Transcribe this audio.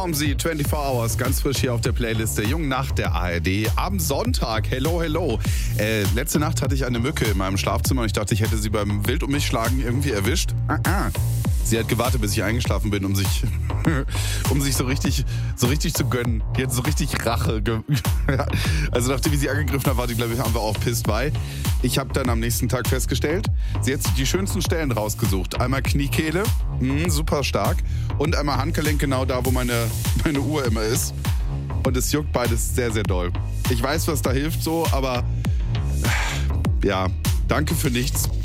Stormzy, 24 Hours, ganz frisch hier auf der Playliste. Jung Nacht der ARD am Sonntag. Hello, hello. Letzte Nacht hatte ich eine Mücke in meinem Schlafzimmer und ich dachte, ich hätte sie beim Wild um mich schlagen irgendwie erwischt. Sie hat gewartet, bis ich eingeschlafen bin, um sich so richtig zu gönnen. Die hat so richtig Rache. Also nachdem ich sie angegriffen habe, war die, glaube ich, haben wir auch pissed bei. Ich habe dann am nächsten Tag festgestellt, sie hat sich die schönsten Stellen rausgesucht. Einmal Kniekehle, super stark. Und einmal Handgelenk, genau da, wo meine Uhr immer ist. Und es juckt beides sehr, sehr doll. Ich weiß, was da hilft so, aber ja, danke für nichts.